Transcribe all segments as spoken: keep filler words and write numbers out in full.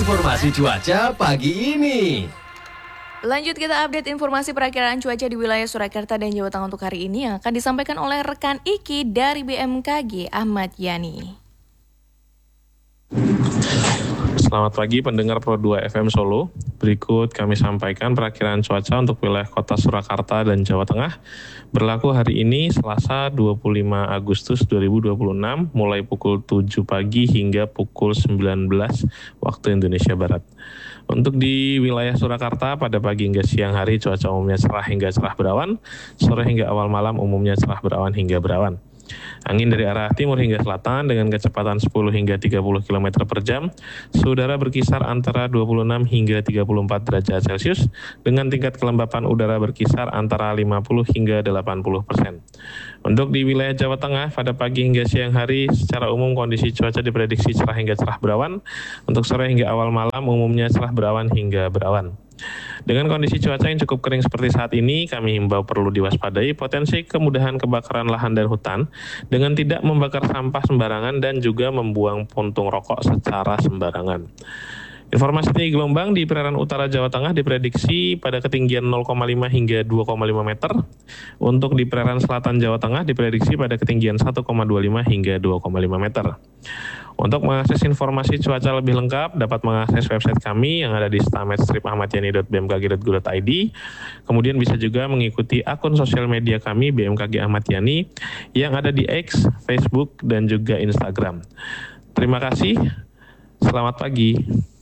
Informasi cuaca pagi ini. Lanjut kita update informasi perakiraan cuaca di wilayah Surakarta dan Jawa Tengah untuk hari ini yang akan disampaikan oleh rekan Iki dari B M K G Ahmad Yani. Selamat pagi pendengar Pro dua F M Solo. Berikut kami sampaikan perakiraan cuaca untuk wilayah kota Surakarta dan Jawa Tengah berlaku hari ini Selasa dua puluh lima Agustus dua ribu dua puluh enam mulai pukul tujuh pagi hingga pukul sembilan belas waktu Indonesia Barat. Untuk di wilayah Surakarta pada pagi hingga siang hari cuaca umumnya cerah hingga cerah berawan, sore hingga awal malam umumnya cerah berawan hingga berawan. Angin dari arah timur hingga selatan dengan kecepatan sepuluh hingga tiga puluh kilometer per jam. Suhu udara berkisar antara dua puluh enam hingga tiga puluh empat derajat Celcius dengan tingkat kelembapan udara berkisar antara lima puluh hingga delapan puluh persen. Untuk di wilayah Jawa Tengah pada pagi hingga siang hari secara umum kondisi cuaca diprediksi cerah hingga cerah berawan. Untuk sore hingga awal malam umumnya cerah berawan hingga berawan. Dengan kondisi cuaca yang cukup kering seperti saat ini, kami himbau perlu diwaspadai potensi kemudahan kebakaran lahan dan hutan dengan tidak membakar sampah sembarangan dan juga membuang puntung rokok secara sembarangan. Informasi tinggi gelombang di perairan utara Jawa Tengah diprediksi pada ketinggian nol koma lima hingga dua koma lima meter. Untuk di perairan selatan Jawa Tengah diprediksi pada ketinggian satu koma dua lima hingga dua koma lima meter. Untuk mengakses informasi cuaca lebih lengkap, dapat mengakses website kami yang ada di stamet strip ahmad yani dot b m k g dot go dot i d. Kemudian bisa juga mengikuti akun sosial media kami B M K G Ahmad Yani yang ada di X, Facebook, dan juga Instagram. Terima kasih, selamat pagi.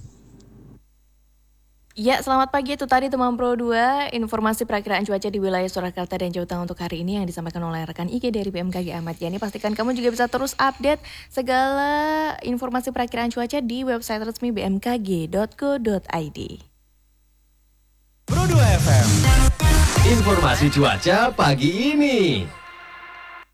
Ya, selamat pagi. Itu tadi teman Pro dua, informasi perakiraan cuaca di wilayah Surakarta dan Jawa Tengah untuk hari ini yang disampaikan oleh rekan I K dari B M K G Ahmad Yani. Pastikan kamu juga bisa terus update segala informasi perakiraan cuaca di website resmi b m k g dot go dot i d. Pro dua F M. Informasi cuaca pagi ini.